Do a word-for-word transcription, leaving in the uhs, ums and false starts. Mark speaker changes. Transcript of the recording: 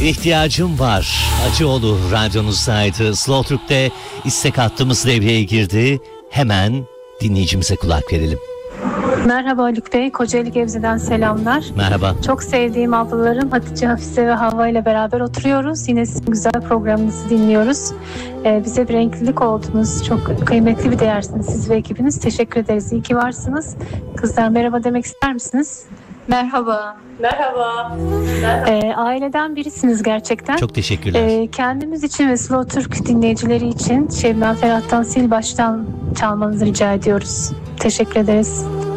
Speaker 1: İhtiyacım var. Acıoğlu radyonuzdaydı. Slow Türk'te istek hattımız devreye girdi. Hemen dinleyicimize kulak verelim.
Speaker 2: Merhaba Haluk Bey, Kocaeli Gebze'den selamlar.
Speaker 1: Merhaba.
Speaker 2: Çok sevdiğim ablalarım Hatice, Hafize ve Havva ile beraber oturuyoruz. Yine sizin güzel programınızı dinliyoruz. Ee, bize bir renklilik oldunuz. Çok kıymetli bir değersiniz siz ve ekibiniz. Teşekkür ederiz. İyi ki varsınız. Kızlar merhaba demek ister misiniz?
Speaker 3: Merhaba.
Speaker 2: Merhaba. Ee, aileden birisiniz gerçekten.
Speaker 1: Çok teşekkürler.
Speaker 2: Ee, kendimiz için ve Slow Türk dinleyicileri için Şebnem Ferah'tan Sil Baştan çalmanızı rica ediyoruz. Teşekkür ederiz.